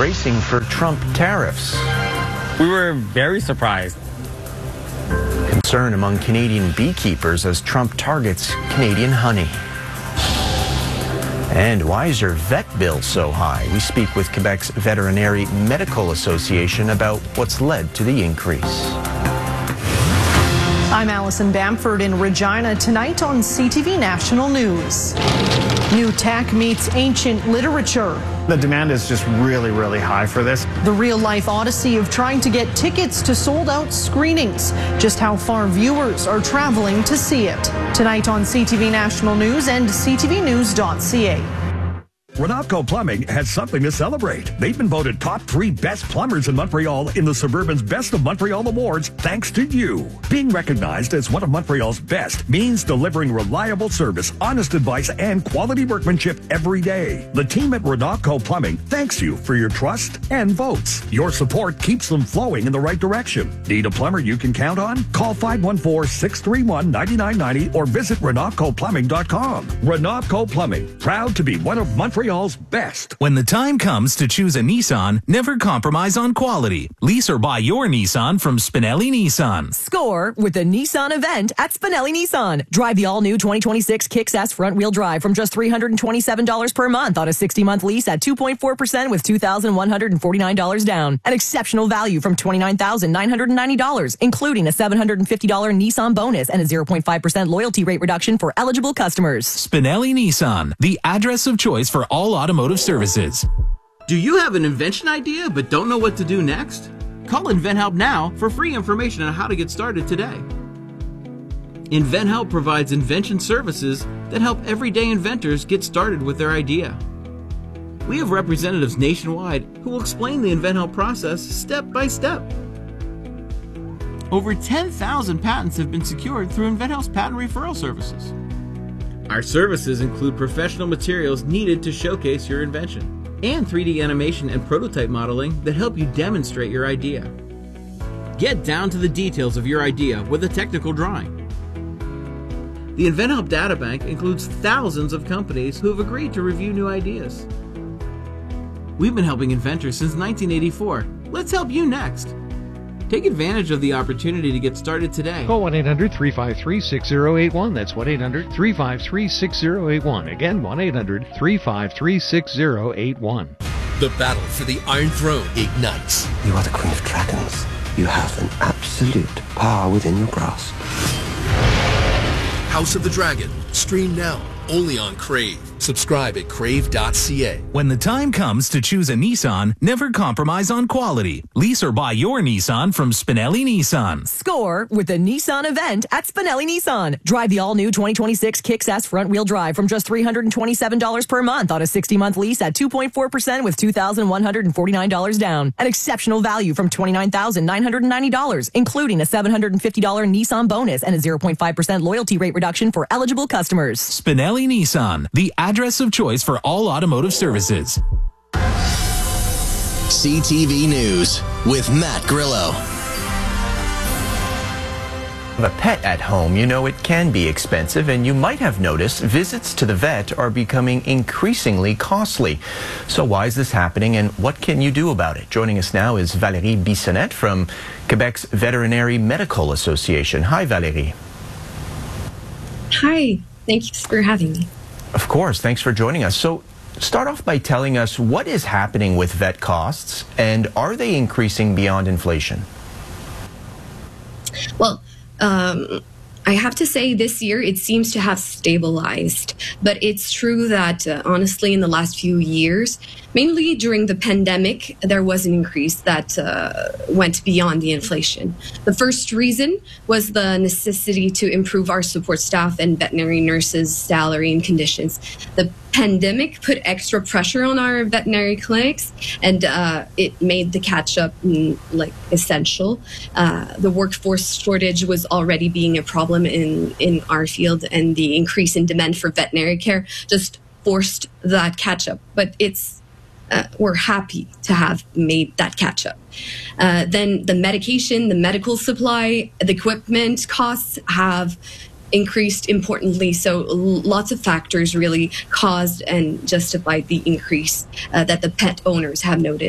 bracing for Trump tariffs. We were very surprised. Concern among Canadian beekeepers as Trump targets Canadian honey. And why is your vet bill so high? We speak with Quebec's Veterinary Medical Association about what's led to the increase. I'm Allison Bamford in Regina tonight on CTV National News. New tech meets ancient literature. The demand is just really, really high for this. The real-life odyssey of trying to get tickets to sold-out screenings. Just how far viewers are traveling to see it. Tonight on CTV National News and ctvnews.ca. Renatco Plumbing has something to celebrate. They've been voted top 3 best plumbers in Montreal in the Suburban's Best of Montreal Awards thanks to you. Being recognized as one of Montreal's best means delivering reliable service, honest advice, and quality workmanship every day. The team at Renatco Plumbing thanks you for your trust and votes. Your support keeps them flowing in the right direction. Need a plumber you can count on? Call 514-631-9990 or visit RenatcoPlumbing.com. Renatco Plumbing, proud to be one of Montreal's best. When the time comes to choose a Nissan, never compromise on quality. Lease or buy your Nissan from Spinelli Nissan. Score with the Nissan event at Spinelli Nissan. Drive the all-new 2026 Kicks S front-wheel drive from just $327 per month on a 60-month lease at 2.4% with $2,149 down. An exceptional value from $29,990, including a $750 Nissan bonus and a 0.5% loyalty rate reduction for eligible customers. Spinelli Nissan, the address of choice for all automotive services. Do you have an invention idea but don't know what to do next? Call InventHelp now for free information on how to get started today. InventHelp provides invention services that help everyday inventors get started with their idea. We have representatives nationwide who will explain the InventHelp process step by step. Over 10,000 patents have been secured through InventHelp's patent referral services. Our services include professional materials needed to showcase your invention and 3D animation and prototype modeling that help you demonstrate your idea. Get down to the details of your idea with a technical drawing. The InventHelp Databank includes thousands of companies who have agreed to review new ideas. We've been helping inventors since 1984. Let's help you next. Take advantage of the opportunity to get started today. Call 1-800-353-6081. That's 1-800-353-6081. Again, 1-800-353-6081. The battle for the Iron Throne ignites. You are the Queen of Dragons. You have an absolute power within your grasp. House of the Dragon. Stream now. Only on Crave. Subscribe at crave.ca. When the time comes to choose a Nissan, never compromise on quality. Lease or buy your Nissan from Spinelli Nissan. Score with the Nissan event at Spinelli Nissan. Drive the all-new 2026 Kicks S front-wheel drive from just $327 per month on a 60-month lease at 2.4% with $2,149 down. An exceptional value from $29,990, including a $750 Nissan bonus and a 0.5% loyalty rate reduction for eligible customers. Spinelli Nissan, the address of choice for all automotive services. CTV News with Matt Grillo. A pet at home, you know it can be expensive, and you might have noticed visits to the vet are becoming increasingly costly. So why is this happening, and what can you do about it? Joining us now is Valérie Bissonnette from Quebec's Veterinary Medical Association. Hi, Valérie. Hi, thank you for having me. Of course, thanks for joining us. So start off by telling us what is happening with vet costs, and are they increasing beyond inflation? Well, I have to say this year it seems to have stabilized, but it's true that honestly in the last few years, mainly during the pandemic, there was an increase that went beyond the inflation. The first reason was the necessity to improve our support staff and veterinary nurses' salary and conditions. The pandemic put extra pressure on our veterinary clinics, and it made the catch-up essential. The workforce shortage was already being a problem in our field, and the increase in demand for veterinary care just forced that catch-up. But we're happy to have made that catch-up. Then the medication, the medical supply, the equipment costs have increased importantly. So lots of factors really caused and justified the increase that the pet owners have noted.